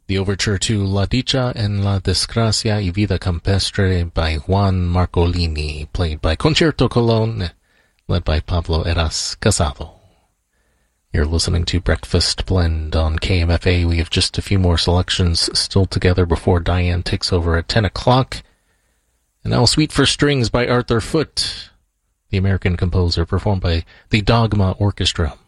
The overture to La Dicha en la Desgracia y Vida Campestre by Juan Marcolini, played by Concierto Colón, led by Pablo Eras Casado. You're listening to Breakfast Blend on KMFA. We have just a few more selections still together before Diane takes over at 10 o'clock. And now Suite for Strings by Arthur Foote, the American composer, performed by the Dogma Orchestra.